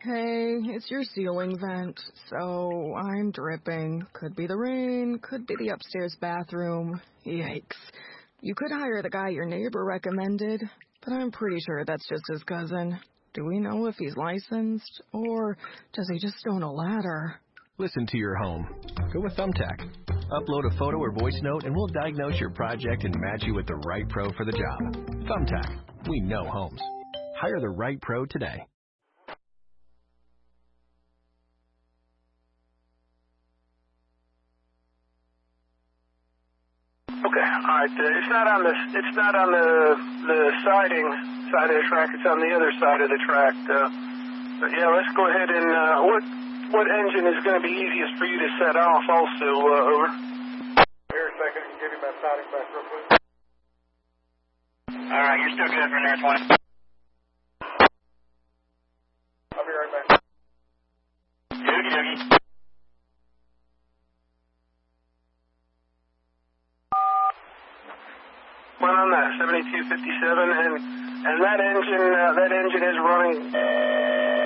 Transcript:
Hey, it's your ceiling vent, so I'm dripping. Could be the rain, could be the upstairs bathroom. Yikes. You could hire the guy your neighbor recommended, but I'm pretty sure that's just his cousin. Do we know if he's licensed, or does he just own a ladder? Listen to your home. Go with Thumbtack. Upload a photo or voice note, and we'll diagnose your project and match you with the right pro for the job. Thumbtack. We know homes. Hire the right pro today. Okay, all right. It's not on the siding side of the track. It's on the other side of the track. But yeah, let's go ahead and what engine is going to be easiest for you to set off? Also, over. Here a second. Give me my siding back real quick. All right, you're still good for near 20. I'll be right back. Doogie doogie. Went on that 7257, and that engine is running.